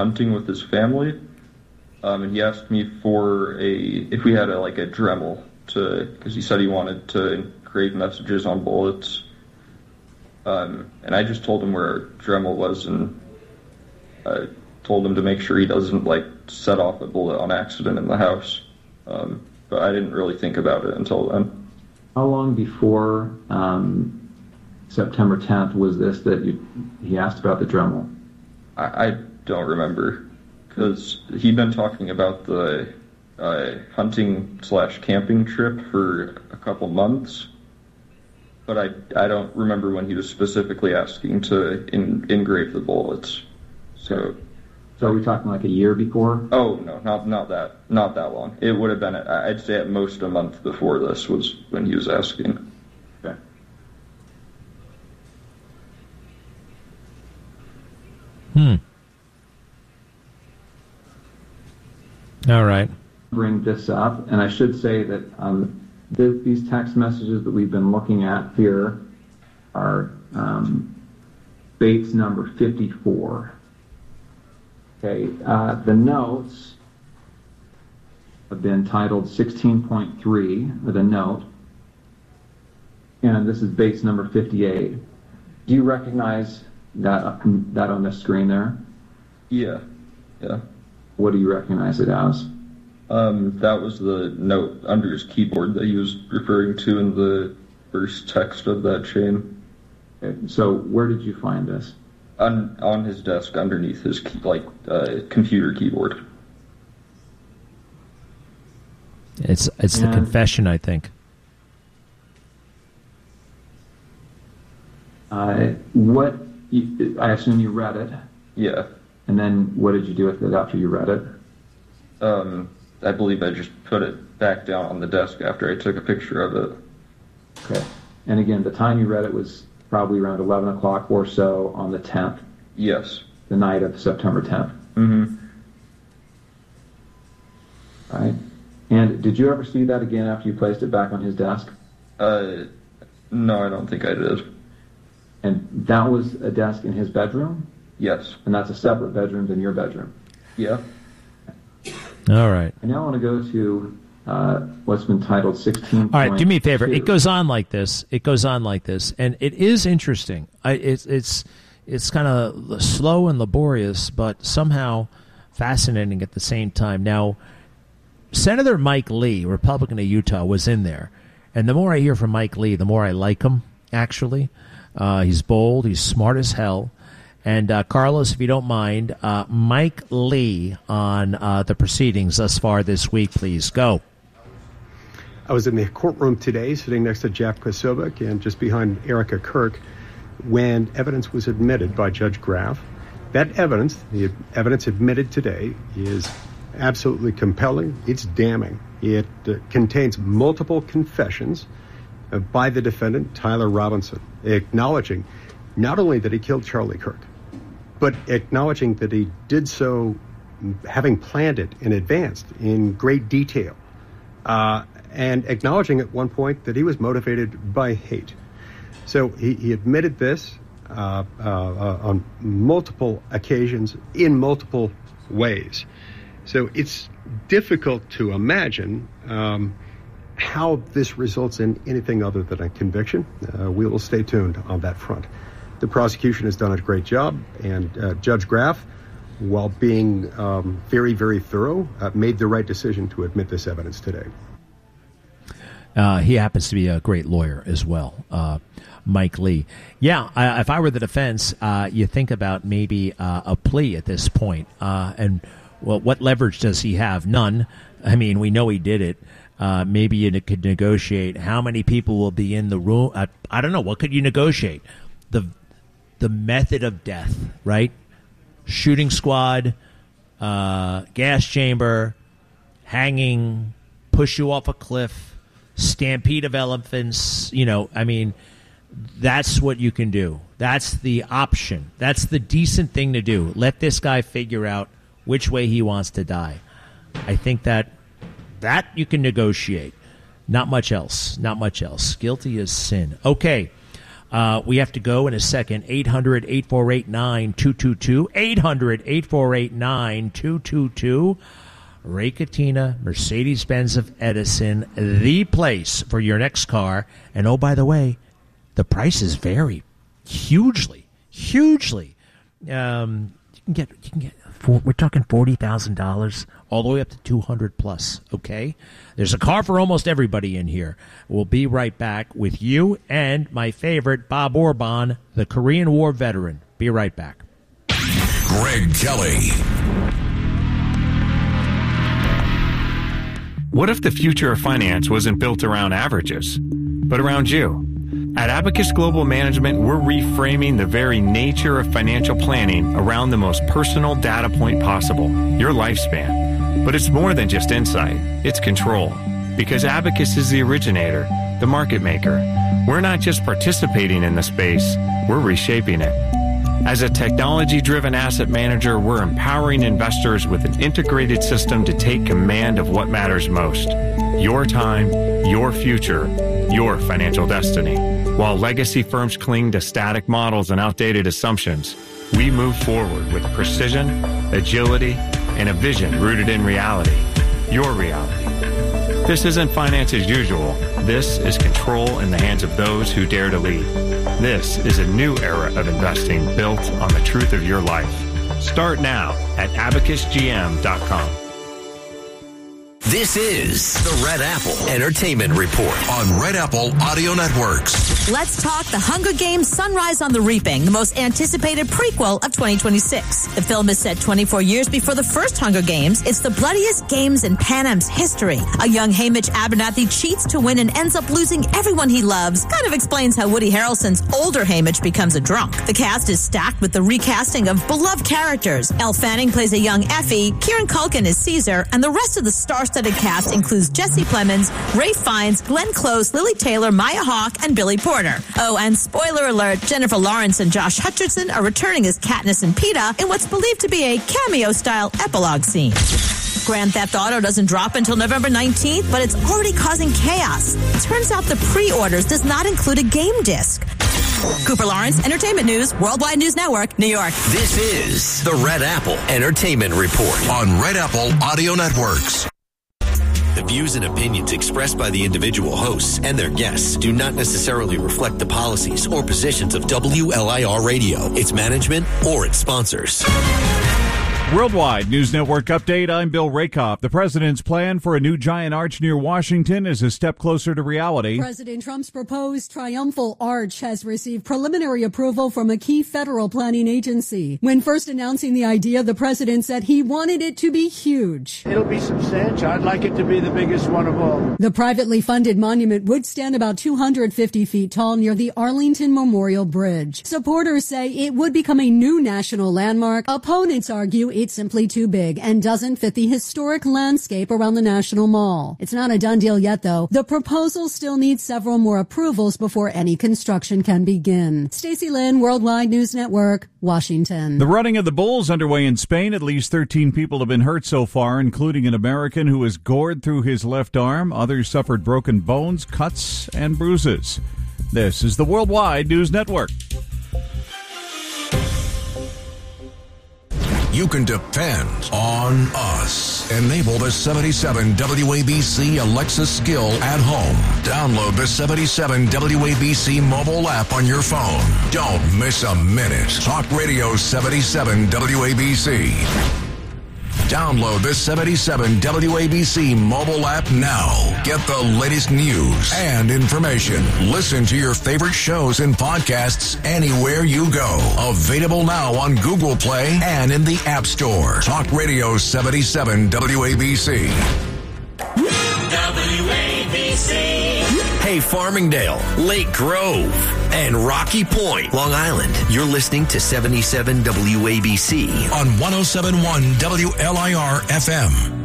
hunting with his family, and he asked me for if we had a Dremel because he said he wanted to engrave messages on bullets. And I just told him where a Dremel was and told him to make sure he doesn't set off a bullet on accident in the house. But I didn't really think about it until then. How long before September 10th was this that he asked about the Dremel? I don't remember, because he'd been talking about the hunting/camping trip for a couple months, but I don't remember when he was specifically asking to engrave the bullets. So are we talking like a year before? Oh no, not that long. It would have been, I'd say, at most a month before this was when he was asking. Okay. All right. Bring this up, and I should say that these text messages that we've been looking at here are Bates number 54. Okay, the notes have been titled 16.3 with a note, and this is Bates number 58. Do you recognize that on the screen there? Yeah. What do you recognize it as? That was the note under his keyboard that he was referring to in the first text of that chain. Okay, so where did you find this? On his desk underneath his computer keyboard. It's the confession, I think. I assume you read it. Yeah. And then what did you do with it after you read it? I believe I just put it back down on the desk after I took a picture of it. Okay. And again, the time you read it was probably around 11 o'clock or so on the 10th. Yes. The night of September 10th. Mm-hmm. All right. And did you ever see that again after you placed it back on his desk? No, I don't think I did. And that was a desk in his bedroom? Yes. And that's a separate bedroom than your bedroom? Yeah. All right. I now want to go to what's been titled 16. All right, do me a favor. It goes on like this. And it is interesting. It's kind of slow and laborious, but somehow fascinating at the same time. Now, Senator Mike Lee, Republican of Utah, was in there. And the more I hear from Mike Lee, the more I like him, actually. He's bold. He's smart as hell. And Carlos, if you don't mind, Mike Lee on the proceedings thus far this week, please. Go. I was in the courtroom today sitting next to Jeff Kosovic and just behind Erica Kirk when evidence was admitted by Judge Graff. That evidence, the evidence admitted today, is absolutely compelling. It's damning. It contains multiple confessions by the defendant, Tyler Robinson, acknowledging not only that he killed Charlie Kirk, but acknowledging that he did so having planned it in advance in great detail, and acknowledging at one point that he was motivated by hate. So he admitted this on multiple occasions in multiple ways. So it's difficult to imagine how this results in anything other than a conviction. We will stay tuned on that front. The prosecution has done a great job, and Judge Graff, while being very, very thorough, made the right decision to admit this evidence today. He happens to be a great lawyer as well, Mike Lee. Yeah, if I were the defense, you think about maybe a plea at this point. And, well, what leverage does he have? None. I mean, we know he did it. Maybe you could negotiate how many people will be in the room. I don't know. What could you negotiate? The method of death, right? Shooting squad, gas chamber, hanging, push you off a cliff, stampede of elephants. I mean, that's what you can do. That's the option. That's the decent thing to do. Let this guy figure out which way he wants to die. I think that you can negotiate. Not much else. Guilty as sin. Okay. We have to go in a second. 800-848-9222. 800-848-9222. Ray Catena, Mercedes-Benz of Edison, the place for your next car. And oh, by the way, the prices vary hugely. You can get we're talking $40,000 all the way up to $200 plus. Okay, there's a car for almost everybody in here. We'll be right back with you and my favorite, Bob Orban, the Korean War veteran. Be right back. Greg Kelly. What if the future of finance wasn't built around averages, but around you? At Abacus Global Management, we're reframing the very nature of financial planning around the most personal data point possible, your lifespan. But it's more than just insight, it's control. Because Abacus is the originator, the market maker. We're not just participating in the space, we're reshaping it. As a technology-driven asset manager, we're empowering investors with an integrated system to take command of what matters most. Your time, your future, your financial destiny. While legacy firms cling to static models and outdated assumptions, we move forward with precision, agility, and a vision rooted in reality. Your reality. This isn't finance as usual. This is control in the hands of those who dare to lead. This is a new era of investing built on the truth of your life. Start now at abacusgm.com. This is the Red Apple Entertainment Report on Red Apple Audio Networks. Let's talk The Hunger Games: Sunrise on the Reaping, the most anticipated prequel of 2026. The film is set 24 years before the first Hunger Games. It's the bloodiest games in Pan Am's history. A young Hamish Abernathy cheats to win and ends up losing everyone he loves. Kind of explains how Woody Harrelson's older Hamish becomes a drunk. The cast is stacked with the recasting of beloved characters. Elle Fanning plays a young Effie, Kieran Culkin is Caesar, and the rest of the star-studded cast includes Jesse Plemons, Ralph Fiennes, Glenn Close, Lily Taylor, Maya Hawke, and Billy Porter. Oh, and spoiler alert, Jennifer Lawrence and Josh Hutcherson are returning as Katniss and Peeta in what's believed to be a cameo-style epilogue scene. Grand Theft Auto doesn't drop until November 19th, but it's already causing chaos. It turns out the pre-orders does not include a game disc. Cooper Lawrence, Entertainment News, Worldwide News Network, New York. This is the Red Apple Entertainment Report on Red Apple Audio Networks. The views and opinions expressed by the individual hosts and their guests do not necessarily reflect the policies or positions of WLIR Radio, its management, or its sponsors. Worldwide News Network update. I'm Bill Rakoff. The president's plan for a new giant arch near Washington is a step closer to reality. President Trump's proposed triumphal arch has received preliminary approval from a key federal planning agency. When first announcing the idea, the president said he wanted it to be huge. It'll be substantial. I'd like it to be the biggest one of all. The privately funded monument would stand about 250 feet tall near the Arlington Memorial Bridge. Supporters say it would become a new national landmark. Opponents argue it's simply too big and doesn't fit the historic landscape around the National Mall. It's not a done deal yet, though. The proposal still needs several more approvals before any construction can begin. Stacey Lynn, Worldwide News Network, Washington. The running of the bulls underway in Spain. At least 13 people have been hurt so far, including an American who was gored through his left arm. Others suffered broken bones, cuts, and bruises. This is the Worldwide News Network. You can depend on us. Enable the 77 WABC Alexa skill at home. Download the 77 WABC mobile app on your phone. Don't miss a minute. Talk Radio 77 WABC. Download the 77 WABC mobile app now. Get the latest news and information. Listen to your favorite shows and podcasts anywhere you go. Available now on Google Play and in the App Store. Talk Radio 77 WABC. WABC. Hey, Farmingdale, Lake Grove, and Rocky Point, Long Island. You're listening to 77 WABC on 107.1 WLIR FM.